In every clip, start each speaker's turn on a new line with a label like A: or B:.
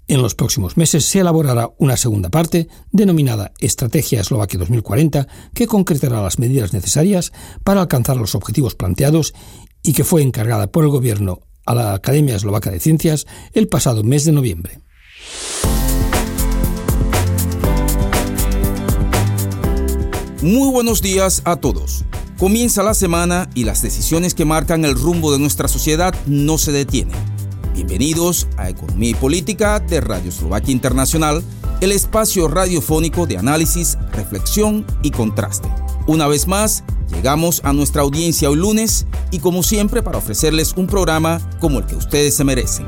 A: En los próximos meses se elaborará una segunda parte, denominada Estrategia Eslovaquia 2040, que concretará las medidas necesarias para alcanzar los objetivos planteados y que fue encargada por el Gobierno a la Academia Eslovaca de Ciencias el pasado mes de noviembre.
B: Muy buenos días a todos. Comienza la semana y las decisiones que marcan el rumbo de nuestra sociedad no se detienen. Bienvenidos a Economía y Política de Radio Eslovaquia Internacional, el espacio radiofónico de análisis, reflexión y contraste. Una vez más, llegamos a nuestra audiencia hoy lunes y como siempre para ofrecerles un programa como el que ustedes se merecen.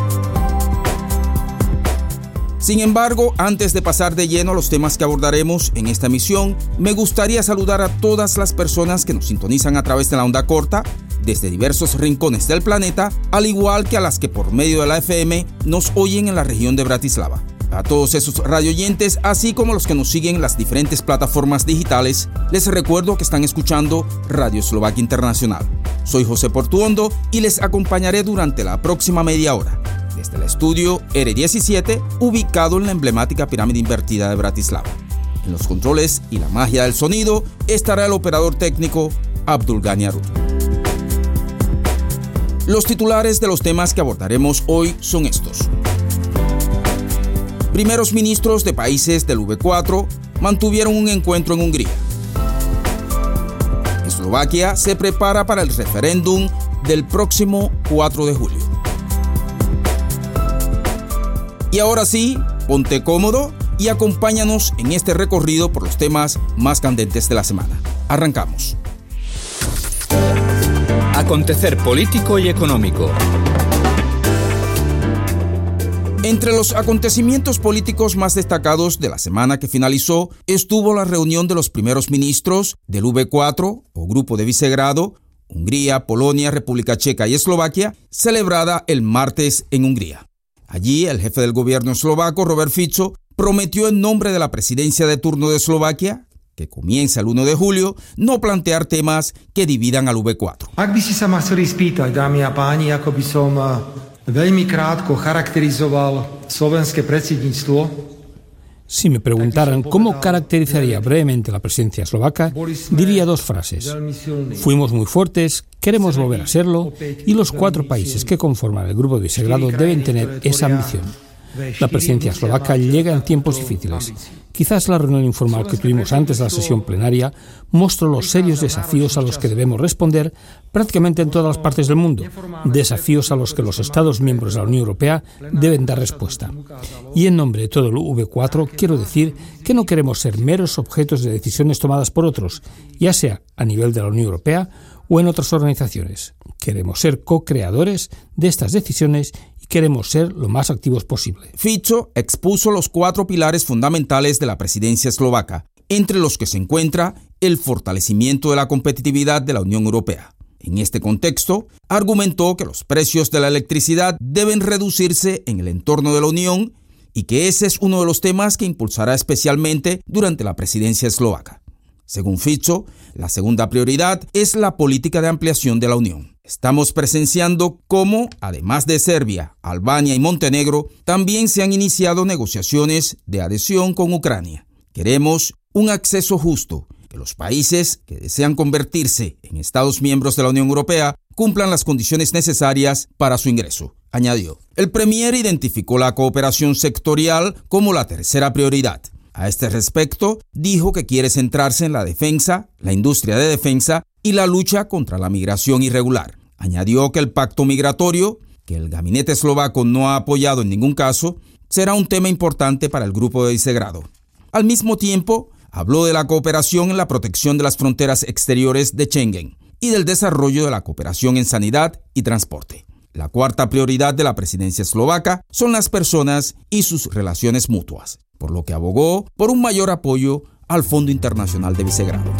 B: Sin embargo, antes de pasar de lleno a los temas que abordaremos en esta emisión, me gustaría saludar a todas las personas que nos sintonizan a través de la onda corta, desde diversos rincones del planeta, al igual que a las que por medio de la FM nos oyen en la región de Bratislava. A todos esos radioyentes, así como a los que nos siguen en las diferentes plataformas digitales, les recuerdo que están escuchando Radio Eslovaquia Internacional. Soy José Portuondo y les acompañaré durante la próxima media hora, desde el estudio R17, ubicado en la emblemática pirámide invertida de Bratislava. En los controles y la magia del sonido estará el operador técnico Abdulgani Arut. Los titulares de los temas que abordaremos hoy son estos. Primeros ministros de países del V4 mantuvieron un encuentro en Hungría. Eslovaquia se prepara para el referéndum del próximo 4 de julio. Y ahora sí, ponte cómodo y acompáñanos en este recorrido por los temas más candentes de la semana. Arrancamos.
C: Acontecer político y económico.
B: Entre los acontecimientos políticos más destacados de la semana que finalizó estuvo la reunión de los primeros ministros del V4 o Grupo de Visegrado, Hungría, Polonia, República Checa y Eslovaquia, celebrada el martes en Hungría. Allí el jefe del gobierno eslovaco, Robert Fico, prometió en nombre de la presidencia de turno de Eslovaquia, que comienza el 1 de julio, no plantear temas que dividan al V4.
D: Ak by si sa ma chceli spýtať, dámy a páni, ako by som veľmi krátko charakterizoval slovenské predsedníctvo.
A: Si me preguntaran cómo caracterizaría brevemente la presidencia eslovaca, diría dos frases. Fuimos muy fuertes, queremos volver a serlo, y los 4 países que conforman el Grupo de Visegrado deben tener esa ambición. La presidencia eslovaca llega en tiempos difíciles. Quizás la reunión informal que tuvimos antes de la sesión plenaria mostró los serios desafíos a los que debemos responder prácticamente en todas las partes del mundo, desafíos a los que los Estados miembros de la Unión Europea deben dar respuesta. Y en nombre de todo el V4 quiero decir que no queremos ser meros objetos de decisiones tomadas por otros, ya sea a nivel de la Unión Europea o en otras organizaciones. Queremos ser co-creadores de estas decisiones y queremos ser lo más activos posible.
B: Fico expuso los 4 pilares fundamentales de la presidencia eslovaca, entre los que se encuentra el fortalecimiento de la competitividad de la Unión Europea. En este contexto, argumentó que los precios de la electricidad deben reducirse en el entorno de la Unión y que ese es uno de los temas que impulsará especialmente durante la presidencia eslovaca. Según Fico, la segunda prioridad es la política de ampliación de la Unión. Estamos presenciando cómo, además de Serbia, Albania y Montenegro, también se han iniciado negociaciones de adhesión con Ucrania. Queremos un acceso justo, que los países que desean convertirse en Estados miembros de la Unión Europea cumplan las condiciones necesarias para su ingreso, añadió. El premier identificó la cooperación sectorial como la tercera prioridad. A este respecto, dijo que quiere centrarse en la defensa, la industria de defensa y la lucha contra la migración irregular. Añadió que el pacto migratorio, que el gabinete eslovaco no ha apoyado en ningún caso, será un tema importante para el Grupo de Visegrado. Al mismo tiempo, habló de la cooperación en la protección de las fronteras exteriores de Schengen y del desarrollo de la cooperación en sanidad y transporte. La cuarta prioridad de la presidencia eslovaca son las personas y sus relaciones mutuas, por lo que abogó por un mayor apoyo al Fondo Internacional de Visegrado.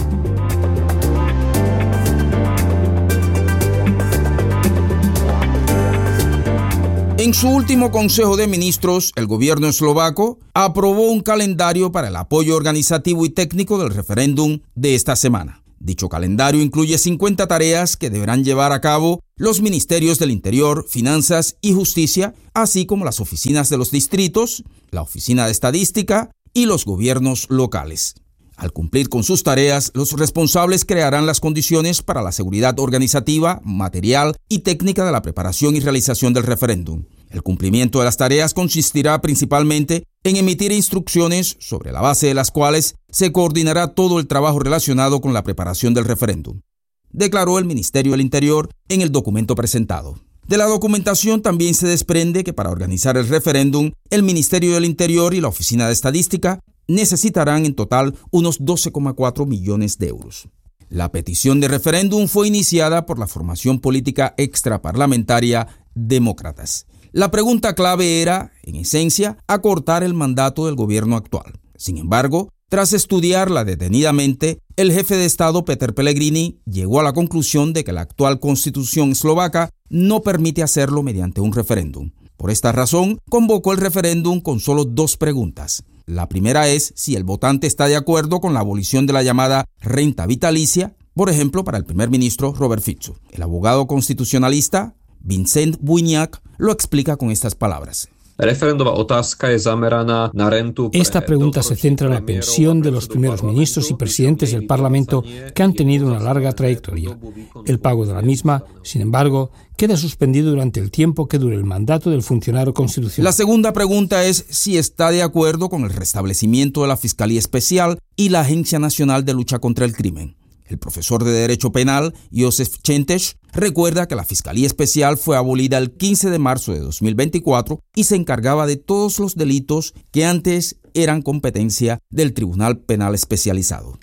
B: En su último Consejo de Ministros, el gobierno eslovaco aprobó un calendario para el apoyo organizativo y técnico del referéndum de esta semana. Dicho calendario incluye 50 tareas que deberán llevar a cabo los ministerios del Interior, Finanzas y Justicia, así como las oficinas de los distritos, la Oficina de Estadística y los gobiernos locales. Al cumplir con sus tareas, los responsables crearán las condiciones para la seguridad organizativa, material y técnica de la preparación y realización del referéndum. El cumplimiento de las tareas consistirá principalmente en emitir instrucciones sobre la base de las cuales se coordinará todo el trabajo relacionado con la preparación del referéndum, declaró el Ministerio del Interior en el documento presentado. De la documentación también se desprende que para organizar el referéndum, el Ministerio del Interior y la Oficina de Estadística necesitarán en total unos 12,4 millones de euros. La petición de referéndum fue iniciada por la formación política extraparlamentaria Demócratas. La pregunta clave era, en esencia, acortar el mandato del gobierno actual. Sin embargo, tras estudiarla detenidamente, el jefe de Estado Peter Pellegrini llegó a la conclusión de que la actual constitución eslovaca no permite hacerlo mediante un referéndum. Por esta razón, convocó el referéndum con solo 2 preguntas. La primera es si el votante está de acuerdo con la abolición de la llamada renta vitalicia, por ejemplo, para el primer ministro Robert Fico. El abogado constitucionalista Vincent Bujňák lo explica con estas palabras.
A: Esta pregunta se centra en la pensión de los primeros ministros y presidentes del Parlamento que han tenido una larga trayectoria. El pago de la misma, sin embargo, queda suspendido durante el tiempo que dure el mandato del funcionario constitucional.
B: La segunda pregunta es si está de acuerdo con el restablecimiento de la Fiscalía Especial y la Agencia Nacional de Lucha contra el Crimen. El profesor de Derecho Penal, Josef Čentež, recuerda que la Fiscalía Especial fue abolida el 15 de marzo de 2024 y se encargaba de todos los delitos que antes eran competencia del Tribunal Penal Especializado.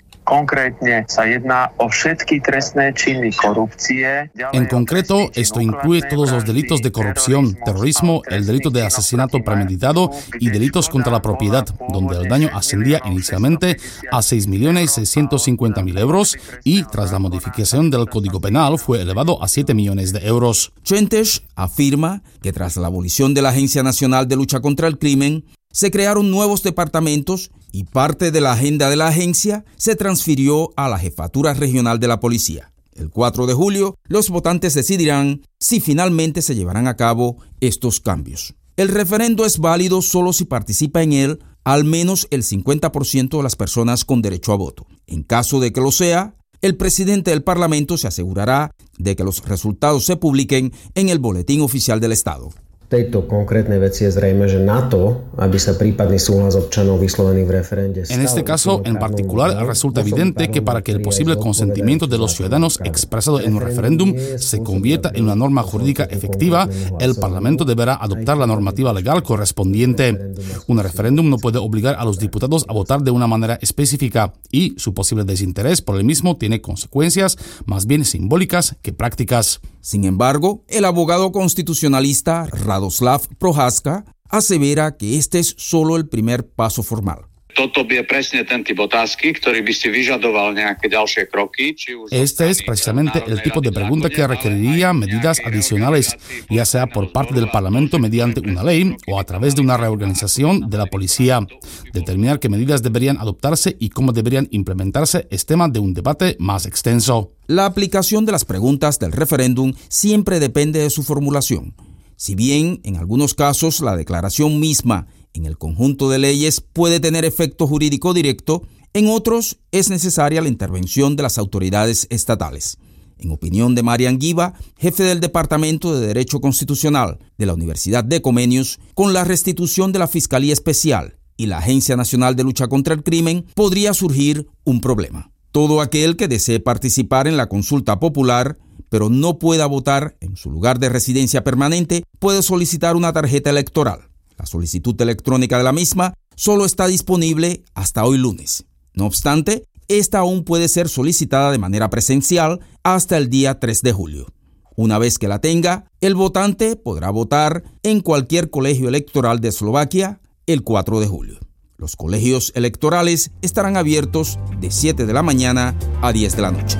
E: En concreto, esto incluye todos los delitos de corrupción, terrorismo, el delito de asesinato premeditado y delitos contra la propiedad, donde el daño ascendía inicialmente a 6.650.000 euros y, tras la modificación del Código Penal, fue elevado a 7 millones de euros.
B: Čentež afirma que tras la abolición de la Agencia Nacional de Lucha contra el Crimen, se crearon nuevos departamentos y parte de la agenda de la agencia se transfirió a la Jefatura Regional de la Policía. El 4 de julio, los votantes decidirán si finalmente se llevarán a cabo estos cambios. El referendo es válido solo si participa en él al menos el 50% de las personas con derecho a voto. En caso de que lo sea, el presidente del Parlamento se asegurará de que los resultados se publiquen en el Boletín Oficial del Estado.
F: En
E: este caso, en particular, resulta evidente que para que el posible consentimiento de los ciudadanos expresado en un referéndum se convierta en una norma jurídica efectiva, el Parlamento deberá adoptar la normativa legal correspondiente. Un referéndum no puede obligar a los diputados a votar de una manera específica y su posible desinterés por el mismo tiene consecuencias más bien simbólicas que prácticas.
B: Sin embargo, el abogado constitucionalista Radoslav Prohaska asevera que este es solo el primer paso formal.
E: Este es precisamente el tipo de pregunta que requeriría medidas adicionales, ya sea por parte del Parlamento mediante una ley o a través de una reorganización de la policía. Determinar qué medidas deberían adoptarse y cómo deberían implementarse es tema de un debate más extenso.
B: La aplicación de las preguntas del referéndum siempre depende de su formulación. Si bien, en algunos casos, la declaración misma en el conjunto de leyes puede tener efecto jurídico directo, en otros es necesaria la intervención de las autoridades estatales. En opinión de Marian Giva, jefe del Departamento de Derecho Constitucional de la Universidad de Comenius, con la restitución de la Fiscalía Especial y la Agencia Nacional de Lucha contra el Crimen, podría surgir un problema. Todo aquel que desee participar en la consulta popular, pero no pueda votar en su lugar de residencia permanente, puede solicitar una tarjeta electoral. La solicitud electrónica de la misma solo está disponible hasta hoy lunes. No obstante, esta aún puede ser solicitada de manera presencial hasta el día 3 de julio. Una vez que la tenga, el votante podrá votar en cualquier colegio electoral de Eslovaquia el 4 de julio. Los colegios electorales estarán abiertos de 7 de la mañana a 10 de la noche.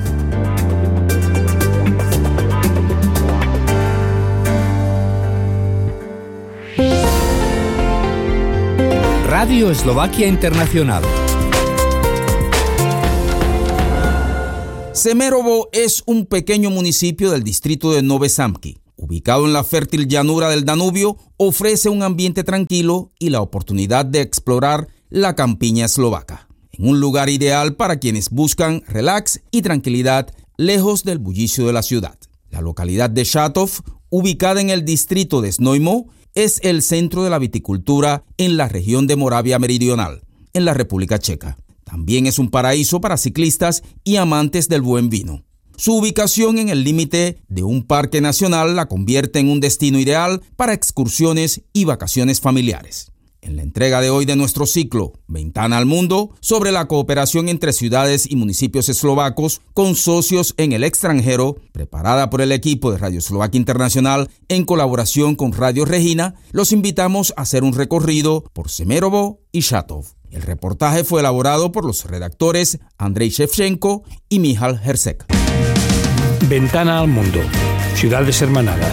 C: Radio Eslovaquia Internacional.
B: Semerovo es un pequeño municipio del distrito de Nové Zámky. Ubicado en la fértil llanura del Danubio, ofrece un ambiente tranquilo y la oportunidad de explorar la campiña eslovaca. En un lugar ideal para quienes buscan relax y tranquilidad lejos del bullicio de la ciudad. La localidad de Šatov, ubicada en el distrito de Znojmo, es el centro de la viticultura en la región de Moravia Meridional, en la República Checa. También es un paraíso para ciclistas y amantes del buen vino. Su ubicación en el límite de un parque nacional la convierte en un destino ideal para excursiones y vacaciones familiares. En la entrega de hoy de nuestro ciclo Ventana al Mundo, sobre la cooperación entre ciudades y municipios eslovacos con socios en el extranjero, preparada por el equipo de Radio Eslovaquia Internacional en colaboración con Radio Regina, los invitamos a hacer un recorrido por Semerovo y Šatov. El reportaje fue elaborado por los redactores Andrei Shevchenko y Michal Hersek.
A: Ventana al Mundo. Ciudades hermanadas.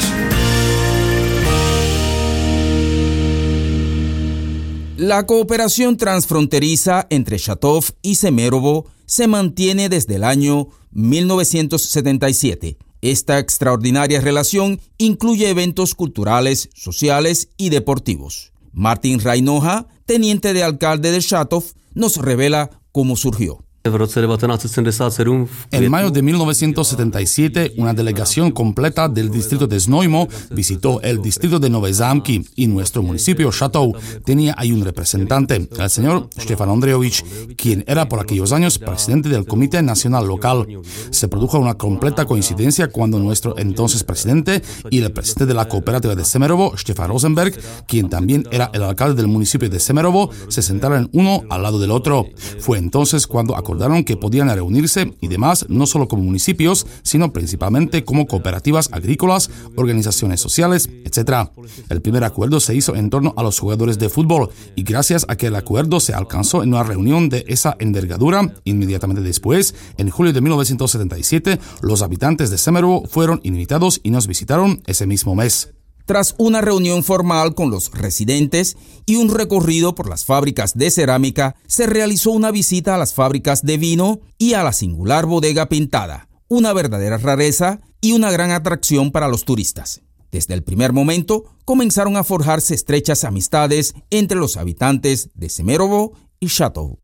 B: La cooperación transfronteriza entre Šatov y Semerovo se mantiene desde el año 1977. Esta extraordinaria relación incluye eventos culturales, sociales y deportivos. Martin Rajnoha, teniente de alcalde de Šatov, nos revela cómo surgió.
E: En mayo de 1977, una delegación completa del distrito de Znojmo visitó el distrito de Nové Zámky y nuestro municipio Šatov tenía ahí un representante, el señor Štefan Ondřejovič, quien era por aquellos años presidente del Comité Nacional Local. Se produjo una completa coincidencia cuando nuestro entonces presidente y el presidente de la cooperativa de Semerovo, Štefan Rosenberg, quien también era el alcalde del municipio de Semerovo, se sentaron uno al lado del otro. Fue entonces cuando acordaron que podían reunirse y demás no solo como municipios, sino principalmente como cooperativas agrícolas, organizaciones sociales, etc. El primer acuerdo se hizo en torno a los jugadores de fútbol y gracias a que el acuerdo se alcanzó en una reunión de esa envergadura, inmediatamente después, en julio de 1977, los habitantes de Semerovo fueron invitados y nos visitaron ese mismo mes.
B: Tras una reunión formal con los residentes y un recorrido por las fábricas de cerámica, se realizó una visita a las fábricas de vino y a la singular bodega pintada, una verdadera rareza y una gran atracción para los turistas. Desde el primer momento, comenzaron a forjarse estrechas amistades entre los habitantes de Semerovo y Šatov.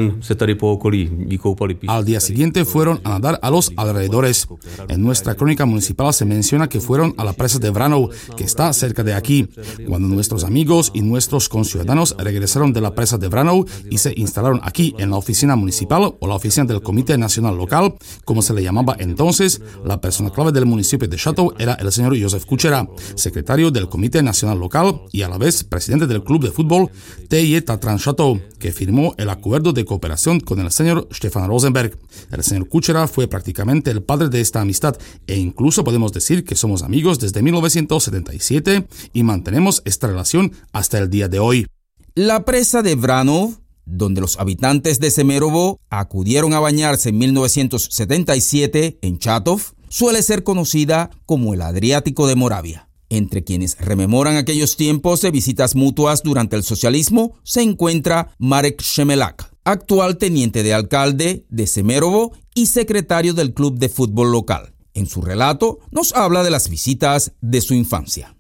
E: Al día siguiente fueron a nadar a los alrededores. En nuestra crónica municipal se menciona que fueron a la presa de Vranov, que está cerca de aquí. Cuando nuestros amigos y nuestros conciudadanos regresaron de la presa de Vranov y se instalaron aquí en la oficina municipal o la oficina del Comité Nacional Local, como se le llamaba entonces, la persona clave del municipio de Šatov era el señor Josef Kučera, secretario del Comité Nacional Local y a la vez presidente del club de fútbol TJ Tatran Šatov, que firmó el acuerdo de cooperación con el señor Štefan Rosenberg. El señor Kučera fue prácticamente el padre de esta amistad e incluso podemos decir que somos amigos desde 1977 y mantenemos esta relación hasta el día de hoy.
B: La presa de Vranov, donde los habitantes de Semerovo acudieron a bañarse en 1977 en Šatov, suele ser conocida como el Adriático de Moravia. Entre quienes rememoran aquellos tiempos de visitas mutuas durante el socialismo se encuentra Marek Shemelak, actual teniente de alcalde de Semerovo y secretario del club de fútbol local. En su relato nos habla de las visitas de su infancia.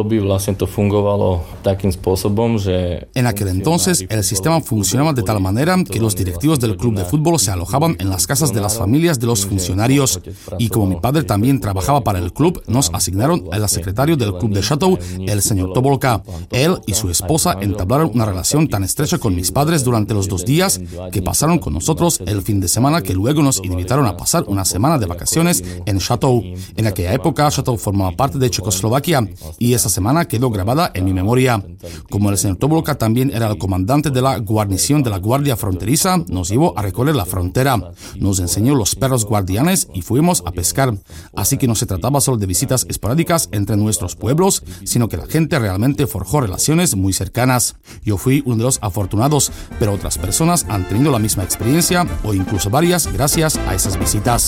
E: En aquel entonces el sistema funcionaba de tal manera que los directivos del club de fútbol se alojaban en las casas de las familias de los funcionarios y como mi padre también trabajaba para el club, nos asignaron al secretario del club de Šatov, el señor Tobolka. Él y su esposa entablaron una relación tan estrecha con mis padres durante los 2 días que pasaron con nosotros el fin de semana, que luego nos invitaron a pasar una semana de vacaciones en Šatov. En aquella época Šatov formaba parte de Checoslovaquia y esa semana quedó grabada en mi memoria. Como el señor Tobolka también era el comandante de la guarnición de la Guardia Fronteriza, nos llevó a recorrer la frontera, nos enseñó los perros guardianes y fuimos a pescar. Así que no se trataba solo de visitas esporádicas entre nuestros pueblos, sino que la gente realmente forjó relaciones muy cercanas. Yo fui uno de los afortunados, pero otras personas han tenido la misma experiencia o incluso varias gracias a esas visitas.